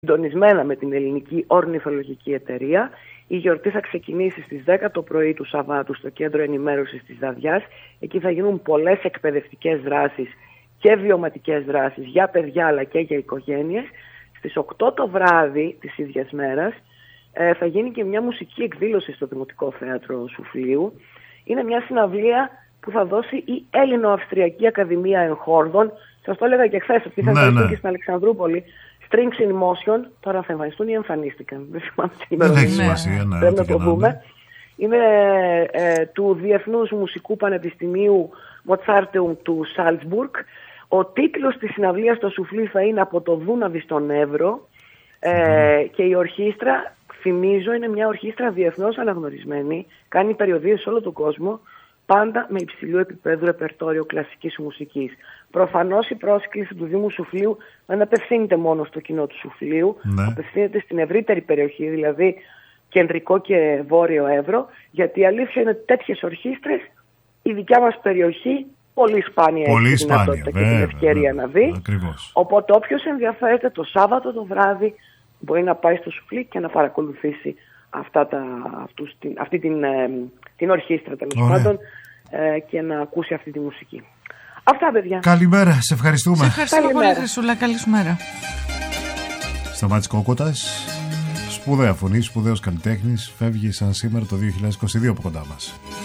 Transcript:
συντονισμένα με την Ελληνική Ορνηθολογική Εταιρεία. Η γιορτή θα ξεκινήσει στις 10 το πρωί του Σαββάτου στο Κέντρο Ενημέρωσης της Δαδιάς. Εκεί θα γίνουν πολλές εκπαιδευτικές δράσεις και βιωματικές δράσεις για παιδιά αλλά και για οικογένειες. Στις 8 το βράδυ της ίδιας μέρας θα γίνει και μια μουσική εκδήλωση στο Δημοτικό Θέατρο Σουφλίου. Είναι μια συναυλία που θα δώσει η Έλληνο-Αυστριακή Ακαδημία Εγχόρδων. Σας το έλεγα και χθες ότι θα εμφανιστούν και στην Αλεξανδρούπολη. Strings in Motion, τώρα θα εμφανιστούν ή εμφανίστηκαν. Δεν θυμάμαι σήμερα. Δεν έχει σημασία, πρέπει να το πούμε. Είναι του Διεθνούς Μουσικού Πανεπιστημίου Μοτσάρτεουμ του Σάλτσμπουργκ. Ο τίτλος της συναυλίας στο Σουφλί θα είναι «Από το Δούναβι στον Εύρο» και η ορχήστρα, θυμίζω, είναι μια ορχήστρα διεθνώς αναγνωρισμένη, κάνει περιοδίες σε όλο τον κόσμο, πάντα με υψηλού επίπεδου ρεπερτόριο κλασικής μουσικής. Προφανώς η πρόσκληση του Δήμου Σουφλίου δεν απευθύνεται μόνο στο κοινό του Σουφλίου, απευθύνεται στην ευρύτερη περιοχή, δηλαδή κεντρικό και βόρειο Εύρο, γιατί η αλήθεια είναι ότι τέτοιες ορχήστρες η δικιά μας περιοχή πολύ σπάνια έχει τη δυνατότητα και την ευκαιρία να δει. Ακριβώς. Οπότε όποιος ενδιαφέρεται το Σάββατο το βράδυ μπορεί να πάει στο Σουφλί και να παρακολουθήσει αυτή την ορχήστρα τέλος πάντων και να ακούσει αυτή τη μουσική. Αυτά, παιδιά. Καλημέρα, σε ευχαριστούμε. Σε ευχαριστούμε πολύ, Χρυσούλα. Καλή σου μέρα. Σταμάτης Κόκοτας, σπουδαία φωνή, σπουδαίος καλλιτέχνης, φεύγει σαν σήμερα το 2022 από κοντά μας.